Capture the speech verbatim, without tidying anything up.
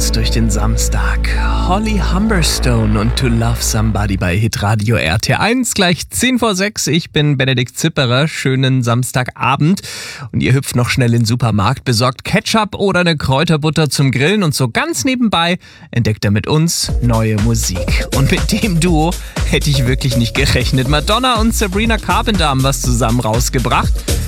uns durch den Samstag. Holly Humberstone und To Love Somebody bei Hitradio R T eins, gleich zehn vor sechs. Ich bin Benedikt Zipperer. Schönen Samstagabend. Und ihr hüpft noch schnell in den Supermarkt, besorgt Ketchup oder eine Kräuterbutter zum Grillen und so ganz nebenbei entdeckt er mit uns neue Musik. Und mit dem Duo hätte ich wirklich nicht gerechnet. Madonna und Sabrina Carpenter haben was zusammen rausgebracht.